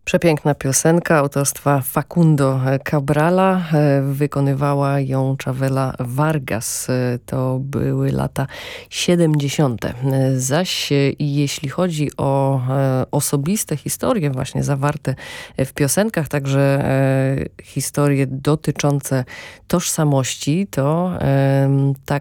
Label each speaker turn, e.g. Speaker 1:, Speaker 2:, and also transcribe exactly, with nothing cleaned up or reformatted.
Speaker 1: Przepiękna piosenka autorstwa Facundo Cabrala. Wykonywała ją Chavela Vargas. To były lata siedemdziesiąte. Zaś jeśli chodzi o osobiste historie właśnie zawarte w piosenkach, także historie dotyczące tożsamości, to tak